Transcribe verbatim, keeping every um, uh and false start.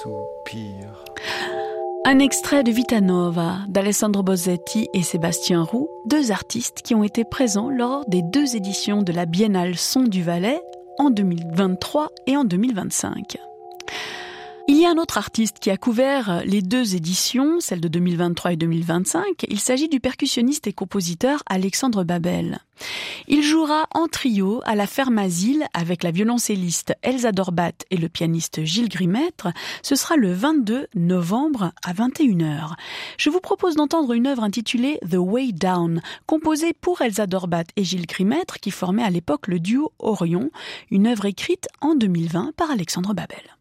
soupir. Un extrait de Vita Nova d'Alessandro Bossetti et Sébastien Roux, deux artistes qui ont été présents lors des deux éditions de la Biennale Son du Valais en deux mille vingt-trois et en deux mille vingt-cinq. Il y a un autre artiste qui a couvert les deux éditions, celle de deux mille vingt-trois et deux mille vingt-cinq. Il s'agit du percussionniste et compositeur Alexandre Babel. Il jouera en trio à la Ferme Asile avec la violoncelliste Elsa Dorbat et le pianiste Gilles Grimêtre. Ce sera le vingt-deux novembre à vingt et une heures. Je vous propose d'entendre une œuvre intitulée The Way Down, composée pour Elsa Dorbat et Gilles Grimêtre qui formaient à l'époque le duo Orion, une œuvre écrite en deux mille vingt par Alexandre Babel.